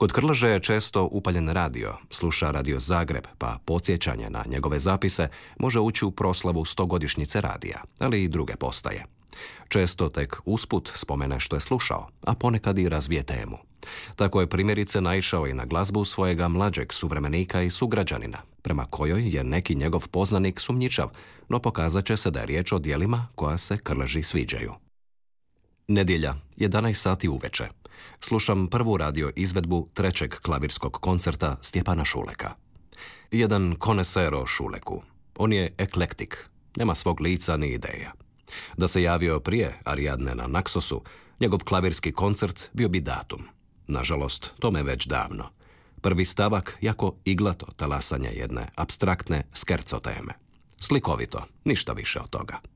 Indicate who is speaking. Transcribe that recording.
Speaker 1: Kod Krleže je često upaljen radio, sluša Radio Zagreb, pa podsjećanje na njegove zapise može ući u proslavu 100-godišnjice radija, ali i druge postaje. Često tek usput spomene što je slušao, a ponekad i razvije temu. Tako je primjerice naišao i na glazbu svojega mlađeg suvremenika i sugrađanina, prema kojoj je neki njegov poznanik sumnjičav, no pokazat će se da je riječ o djelima koja se Krleži sviđaju. Nedjelja, 11 sati uveče. Slušam prvu radio izvedbu trećeg klavirskog koncerta Stjepana Šuleka. Jedan koneser o Šuleku. On je eklektik, nema svog lica ni ideja. Da se javio prije Ariadne na Naksosu, njegov klavirski koncert bio bi datum. Nažalost, tome već davno. Prvi stavak jako iglato talasanje jedne apstraktne skerco teme. Slikovito, ništa više od toga.